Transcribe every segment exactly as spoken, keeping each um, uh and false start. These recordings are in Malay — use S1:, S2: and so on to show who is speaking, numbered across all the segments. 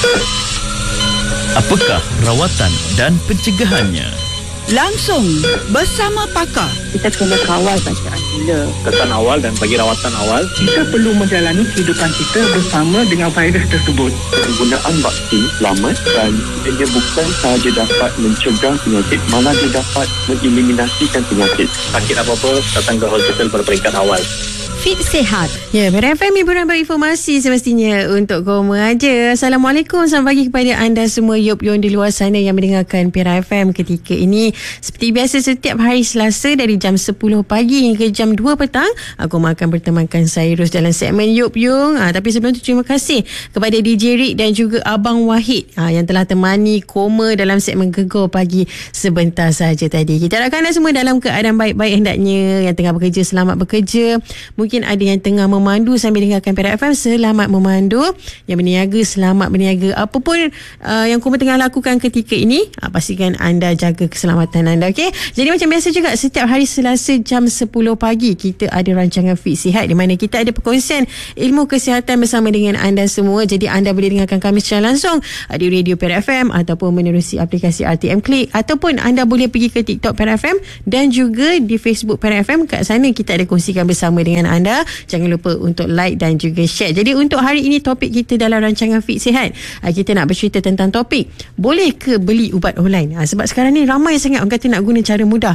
S1: Apakah rawatan dan pencegahannya?
S2: Langsung bersama pakar.
S3: Kita kena kawal bacaan gula.
S4: Kesan awal dan bagi rawatan awal.
S5: Kita perlu menjalani kehidupan kita bersama dengan virus tersebut.
S6: Penggunaan vaksin selamat dan dia bukan sahaja dapat mencegah penyakit, malah dia dapat mengeliminasikan penyakit.
S4: Sakit apa-apa, datang ke hospital pada peringkat awal.
S7: Fit Sihat. Ya, Perak F M hiburan berinformasi semestinya untuk kamu aja. Assalamualaikum, selamat pagi kepada anda semua Yop-Yon di luar sana yang mendengarkan Perak F M ketika ini. Seperti biasa setiap hari Selasa dari jam sepuluh pagi hingga jam dua petang, aku akan bertemankan Sairus dalam segmen Yop-Yon. Ha, tapi sebelum tu terima kasih kepada D J Rick dan juga Abang Wahid ha, yang telah temani Koma dalam segmen Gegar Pagi sebentar saja tadi. Kita harapkan anda semua dalam keadaan baik-baik hendaknya. Yang tengah bekerja, selamat bekerja. Mungkin ada yang tengah memandu sambil dengarkan Perak F M, selamat memandu. Yang berniaga, selamat berniaga. Apapun uh, yang kamu tengah lakukan ketika ini, uh, pastikan anda jaga keselamatan anda, okey? Jadi macam biasa juga, setiap hari Selasa jam sepuluh pagi kita ada rancangan Fit Sihat di mana kita ada perkongsian ilmu kesihatan bersama dengan anda semua. Jadi anda boleh dengarkan kami secara langsung uh, di Radio Perak F M ataupun menerusi aplikasi R T M Click, ataupun anda boleh pergi ke TikTok Perak F M dan juga di Facebook Perak F M. Kat sana kita ada kongsikan bersama dengan anda. Jangan lupa untuk like dan juga share. Jadi untuk hari ini topik kita dalam rancangan Fit Sihat, kita nak bercerita tentang topik boleh ke beli ubat online. Sebab sekarang ni ramai sangat orang kata nak guna cara mudah,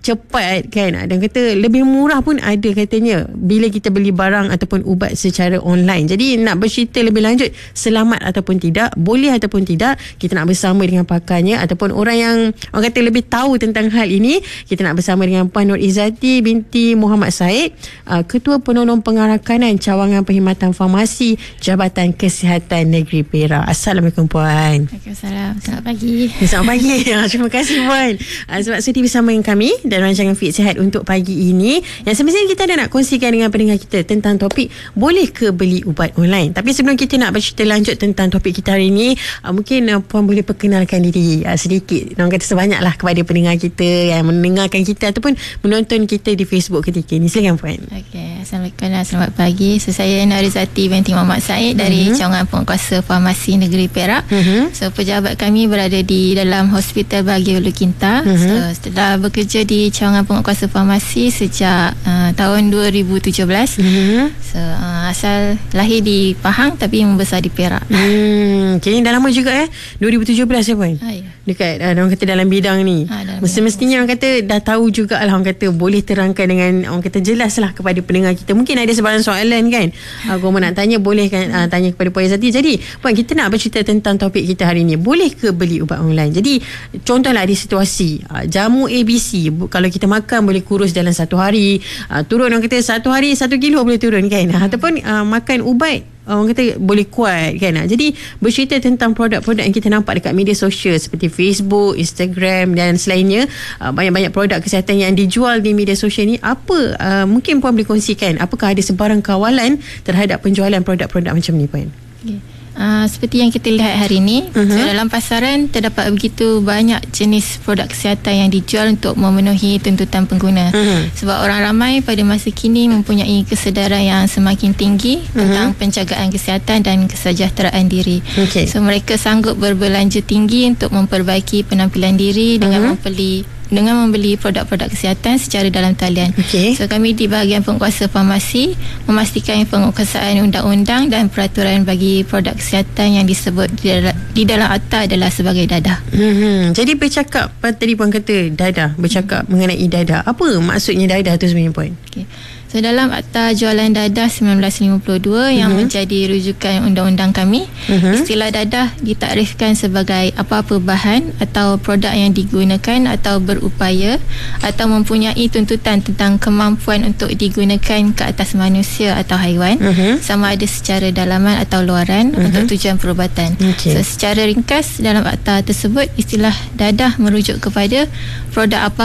S7: cepat kan, dan kata lebih murah pun ada katanya bila kita beli barang ataupun ubat secara online. Jadi nak bercerita lebih lanjut, selamat ataupun tidak, boleh ataupun tidak, kita nak bersama dengan pakarnya ataupun orang yang orang kata lebih tahu tentang hal ini. Kita nak bersama dengan Puan Nur Izzati binti Muhammad Said, Ketua Penolong Pengarakanan Cawangan Perkhidmatan Farmasi Jabatan Kesihatan Negeri Perak. Assalamualaikum Puan.
S8: Waalaikumsalam. Selamat pagi.
S7: Selamat pagi. Terima kasih Puan sebab sudi bersama dengan kami dan rancangan Fit Sihat untuk pagi ini. Yang semestinya kita ada nak kongsikan dengan pendengar kita tentang topik boleh ke beli ubat online. Tapi sebelum kita nak bercerita lanjut tentang topik kita hari ini, mungkin Puan boleh perkenalkan diri sedikit, orang kata sebanyaklah kepada pendengar kita yang mendengarkan kita ataupun menonton kita di Facebook ketika ini. Silakan Puan.
S8: Okey, Assalamualaikum dan selamat pagi. So, saya Nur Izzati binti Muhammad Said dari uh-huh. Cawangan Penguasa Farmasi Negeri Perak. Uh-huh. So pejabat kami berada di dalam Hospital Bahagia Ulu Kinta. Uh-huh. So setelah bekerja di Cawangan Penguasa Farmasi sejak uh, tahun dua ribu tujuh belas. Uh-huh. So uh, asal lahir di Pahang tapi membesar di Perak.
S7: Hmm, kini dah lama juga eh. dua ribu tujuh belas ya Puan. Ah, ya. Dekat uh, orang kata dalam bidang ni. Ah, Mesti-mestinya orang kata dah tahu juga lah, orang kata boleh terangkan dengan orang kata jelaslah kepada pendengar kita. Mungkin ada sebarang soalan kan, aku uh, nak tanya, boleh kan uh, tanya kepada Puan Izzati. Jadi Puan, kita nak bercerita tentang topik kita hari ni, boleh ke beli ubat online. Jadi contohlah di situasi uh, jamu A B C, kalau kita makan boleh kurus dalam satu hari, uh, turun orang kata satu hari satu kilo boleh turun kan, uh, ataupun uh, makan ubat orang kata boleh kuat kan. Jadi bercerita tentang produk-produk yang kita nampak dekat media sosial seperti Facebook, Instagram dan selainnya, banyak-banyak produk kesihatan yang dijual di media sosial ni. Apa uh, mungkin Puan boleh kongsikan, apakah ada sebarang kawalan terhadap penjualan produk-produk macam ni Puan?
S8: Okay. Uh, seperti yang kita lihat hari ini, uh-huh. so dalam pasaran terdapat begitu banyak jenis produk kesihatan yang dijual untuk memenuhi tuntutan pengguna. Uh-huh. Sebab orang ramai pada masa kini mempunyai kesedaran yang semakin tinggi uh-huh. tentang penjagaan kesihatan dan kesejahteraan diri. Okay. So mereka sanggup berbelanja tinggi untuk memperbaiki penampilan diri dengan uh-huh. membeli dengan membeli produk-produk kesihatan secara dalam talian. Okay. So kami di bahagian penguasa farmasi memastikan penguasaan undang-undang dan peraturan bagi produk kesihatan yang disebut di dalam, di dalam akta adalah sebagai dadah.
S7: Hmm, jadi bercakap, tadi Puan kata dadah, bercakap hmm. mengenai dadah. Apa maksudnya dadah tu sebenarnya Puan?
S8: Okay. So dalam Akta Jualan Dadah sembilan belas lima puluh dua uh-huh. yang menjadi rujukan undang-undang kami, uh-huh. istilah dadah ditakrifkan sebagai apa-apa bahan atau produk yang digunakan atau berupaya atau mempunyai tuntutan tentang kemampuan untuk digunakan ke atas manusia atau haiwan, uh-huh. sama ada secara dalaman atau luaran uh-huh. untuk tujuan perubatan. Okay. So secara ringkas dalam akta tersebut, istilah dadah merujuk kepada produk apa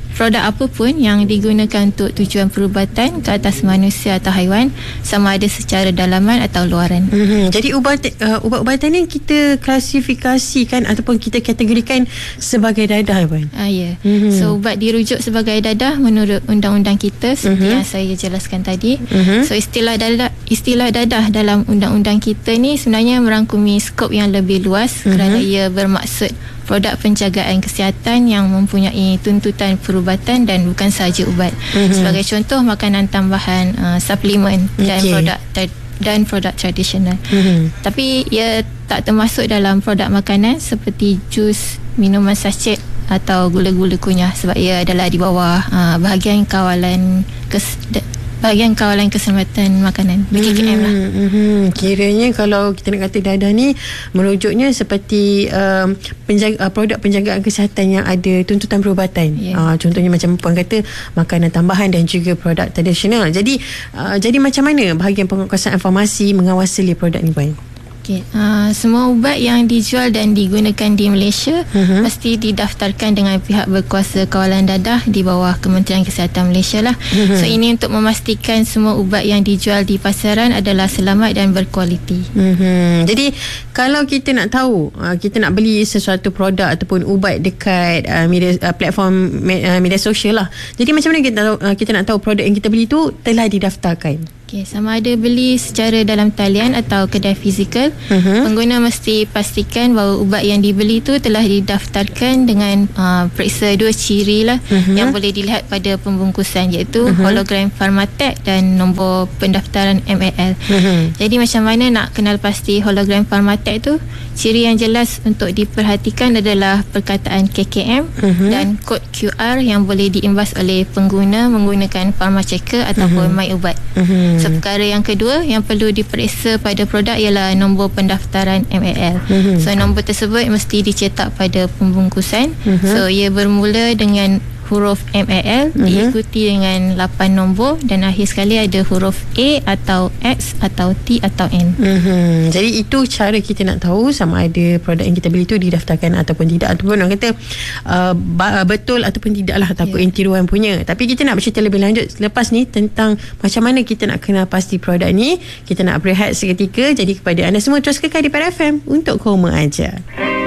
S8: produk apa pun yang digunakan untuk tujuan perubatan ke atas manusia atau haiwan, sama ada secara dalaman atau luaran.
S7: Mm-hmm. Jadi ubat uh, ubat-ubatan ni kita klasifikasikan ataupun kita kategorikan sebagai dadah, Puan?
S8: Ah, ya.
S7: Mm-hmm.
S8: So ubat dirujuk sebagai dadah menurut undang-undang kita seperti mm-hmm. yang saya jelaskan tadi. Mm-hmm. So istilah dadah istilah dadah dalam undang-undang kita ni sebenarnya merangkumi skop yang lebih luas mm-hmm. kerana ia bermaksud produk penjagaan kesihatan yang mempunyai tuntutan perubatan dan bukan sahaja ubat. Mm-hmm. Sebagai contoh, makanan tambahan, uh, suplemen dan okay. produk ter- dan produk tradisional. Mm-hmm. Tapi ia tak termasuk dalam produk makanan seperti jus, minuman sachet atau gula-gula kunyah sebab ia adalah di bawah uh, bahagian kawalan kes- bahagian kawalan keselamatan makanan B K K M lah.
S7: Mm-hmm. Kiranya kalau kita nak kata dadah ni merujuknya seperti um, penjaga, uh, produk penjagaan kesihatan yang ada tuntutan perubatan. Yeah. Uh, contohnya macam Puan kata makanan tambahan dan juga produk tradisional. Jadi uh, jadi macam mana bahagian penguasaan farmasi mengawasi produk ni, Puan?
S8: Okay. Uh, semua ubat yang dijual dan digunakan di Malaysia uh-huh. mesti didaftarkan dengan pihak berkuasa kawalan dadah di bawah Kementerian Kesihatan Malaysia lah. Uh-huh. So ini untuk memastikan semua ubat yang dijual di pasaran adalah selamat dan berkualiti.
S7: Uh-huh. Jadi kalau kita nak tahu, uh, kita nak beli sesuatu produk ataupun ubat dekat uh, media, uh, platform me, uh, media sosial lah. Jadi macam mana kita tahu, uh, kita nak tahu produk yang kita beli tu telah didaftarkan?
S8: Okay, sama ada beli secara dalam talian atau kedai fizikal, uh-huh. pengguna mesti pastikan bahawa ubat yang dibeli tu telah didaftarkan dengan uh, periksa dua ciri lah uh-huh. yang boleh dilihat pada pembungkusan, iaitu uh-huh. hologram Pharmatech dan nombor pendaftaran M A L. Uh-huh. Jadi macam mana nak kenal pasti hologram Pharmatech tu? Ciri yang jelas untuk diperhatikan adalah perkataan K K M uh-huh. dan kod Q R yang boleh diimbas oleh pengguna menggunakan Pharmachecker ataupun uh-huh. MyUbat. Uh-huh. So, perkara yang kedua yang perlu diperiksa pada produk ialah nombor pendaftaran M A L. Mm-hmm. So nombor tersebut mesti dicetak pada pembungkusan. Mm-hmm. So ia bermula dengan huruf M A L mm-hmm. diikuti dengan lapan nombor dan akhir sekali ada huruf A atau X atau T atau N.
S7: Mm-hmm. Jadi itu cara kita nak tahu sama ada produk yang kita beli tu didaftarkan ataupun tidak, ataupun orang kata uh, betul ataupun tidak lah, takut yeah. intiruan punya. Tapi kita nak bercerita lebih lanjut lepas ni tentang macam mana kita nak kenal pasti produk ni. Kita nak berehat seketika. Jadi kepada anda semua terus kekal di P R F M untuk Koma Aja.